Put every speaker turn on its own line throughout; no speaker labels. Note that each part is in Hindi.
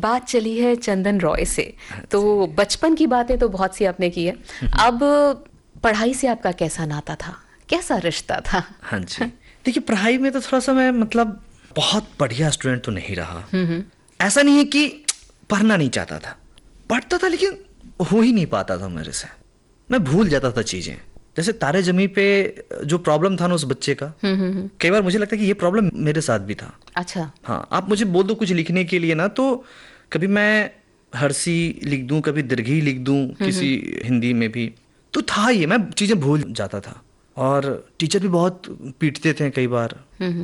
बात चली है चंदन रॉय से, तो बचपन की बातें तो बहुत सी आपने की है। अब पढ़ाई से आपका कैसा नाता था, कैसा रिश्ता था?
हाँ जी, देखिए पढ़ाई में तो थोड़ा सा मैं मतलब बहुत बढ़िया स्टूडेंट तो नहीं रहा। ऐसा नहीं है कि पढ़ना नहीं चाहता था, पढ़ता था लेकिन हो ही नहीं पाता था मेरे से। मैं भूल जाता था चीजें। जैसे तारे जमी पे जो प्रॉब्लम था ना उस बच्चे का, कई बार मुझे लगता है कि ये प्रॉब्लम मेरे साथ भी था।
अच्छा।
हाँ, आप मुझे बोल दो कुछ लिखने के लिए ना, तो कभी मैं हर्षी लिख दूं, कभी दीर्घी लिख दूं किसी हिंदी में भी, तो था ये, मैं चीजें भूल जाता था। और टीचर भी बहुत पीटते थे कई बार।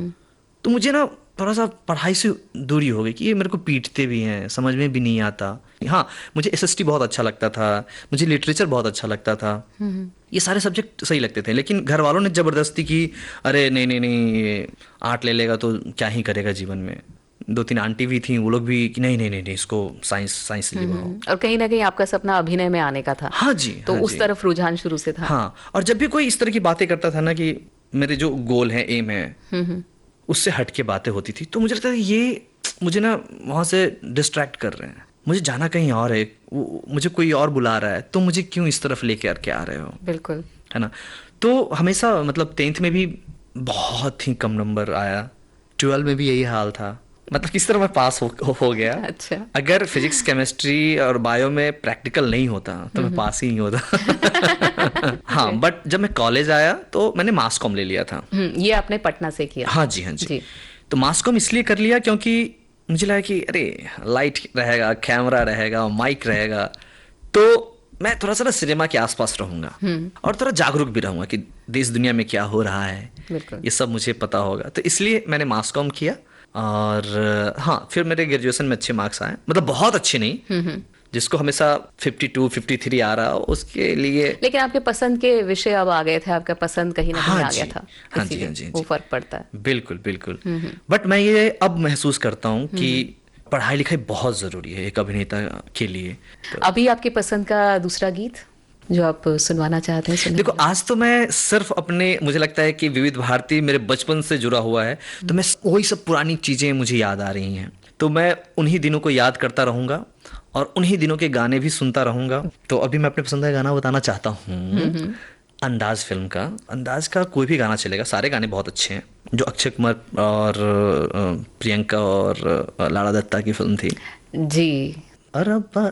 तो मुझे ना थोड़ा सा पढ़ाई से दूरी हो गई कि ये मेरे को पीटते भी हैं, समझ में भी नहीं आता। हाँ, मुझे एसएसटी बहुत अच्छा लगता था, मुझे लिटरेचर बहुत अच्छा लगता था, ये सारे सब्जेक्ट सही लगते थे। लेकिन घर वालों ने ज़बरदस्ती की, अरे नहीं नहीं नहीं, ये आर्ट ले लेगा तो क्या ही करेगा जीवन में। 2-3 आंटी भी थी, वो लोग भी कि नहीं नहीं नहीं नहीं, इसको साइंस लिवाओ।
और कहीं ना कहीं आपका सपना अभिनय में आने का था।
हाँ जी,
तो
हाँ
उस
जी।
तरफ रुझान शुरू से था।
हाँ, और जब भी कोई इस तरह की बातें करता था ना कि मेरे जो गोल है, एम है, उससे हट के बातें होती थी, तो मुझे लगता था ये मुझे ना वहाँ से डिस्ट्रैक्ट कर रहे हैं, मुझे जाना कहीं और है, मुझे कोई और बुला रहा है, तो मुझे क्यों इस तरफ लेके के आ रहे हो।
बिल्कुल।
है ना। तो हमेशा मतलब 10th में भी बहुत ही कम नंबर आया, 12 में भी यही हाल था। मतलब किस तरह मैं पास हो गया।
अच्छा।
अगर फिजिक्स केमिस्ट्री और बायो में प्रैक्टिकल नहीं होता तो मैं पास ही नहीं होता। हाँ, बट जब मैं कॉलेज आया तो मैंने मास कॉम ले लिया था।
ये आपने पटना से किया?
हाँ जी, हाँ जी। तो मास कॉम इसलिए कर लिया क्योंकि मुझे लगा कि अरे लाइट रहेगा, कैमरा रहेगा, माइक रहेगा, तो मैं थोड़ा सा ना सिनेमा के आसपास रहूंगा और थोड़ा जागरूक भी रहूंगा कि देश दुनिया में क्या हो रहा है, ये सब मुझे पता होगा। तो इसलिए मैंने मास कॉम किया। और हाँ, फिर मेरे ग्रेजुएशन में अच्छे मार्क्स आए, मतलब बहुत अच्छे नहीं, जिसको हमेशा 52 53 आ रहा उसके लिए।
लेकिन आपके पसंद के विषय अब आ गए थे, आपका पसंद कहीं ना कहीं आ गया था।
हाँ जी, हाँ जी,
वो फर्क पड़ता है।
बिल्कुल बिल्कुल। बट मैं ये अब महसूस करता हूँ कि पढ़ाई लिखाई बहुत जरूरी है एक अभिनेता के लिए। तो
अभी आपकी पसंद का दूसरा गीत जो आप सुनवाना चाहते हैं?
देखो, आज तो मैं सिर्फ अपने, मुझे लगता है कि विविध भारती मेरे बचपन से जुड़ा हुआ है, तो मैं वही सब पुरानी चीजें मुझे याद आ रही हैं, तो मैं उन्हीं दिनों को याद करता रहूंगा और उन्हीं दिनों के गाने भी सुनता रहूंगा। तो अभी मैं अपने पसंद का गाना बताना चाहता हूँ, अंदाज फिल्म का। अंदाज का कोई भी गाना चलेगा, सारे गाने बहुत अच्छे हैं, जो अक्षय कुमार और प्रियंका और लाड़ा दत्ता की फिल्म थी
जी।
अरब्बा